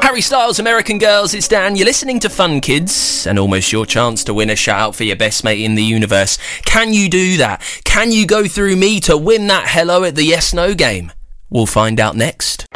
Harry Styles, American Girls, it's Dan. You're listening to Fun Kids, and almost your chance to win a shout-out for your best mate in the universe. Can you do that? Can you go through me to win that hello at the yes-no game? We'll find out next.